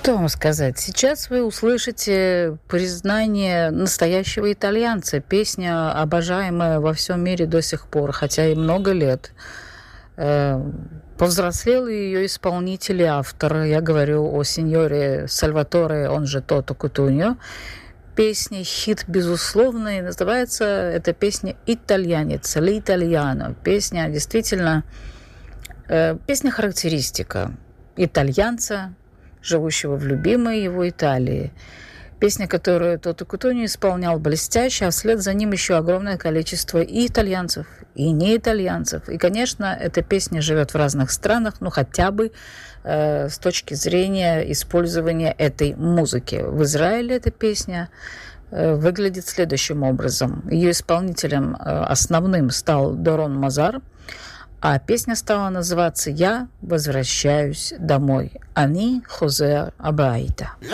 Что вам сказать? Сейчас вы услышите признание настоящего итальянца. Песня, обожаемая во всем мире до сих пор, хотя и много лет. Повзрослел ее исполнитель и автор. Я говорю о сеньоре Сальваторе, он же Тото Кутуньо. Песня хит безусловный. Называется эта песня «Итальянец», «L'Italiano». Песня действительно... Песня-характеристика итальянца, живущего в любимой его Италии. Песня, которую Тото Кутуньо исполнял блестяще, а вслед за ним еще огромное количество и итальянцев, и не итальянцев. И, конечно, эта песня живет в разных странах, ну, хотя бы с точки зрения использования этой музыки. В Израиле эта песня выглядит следующим образом. Ее исполнителем основным стал Дорон Мазар, а песня стала называться «Я возвращаюсь домой». «Ани хозер абайта».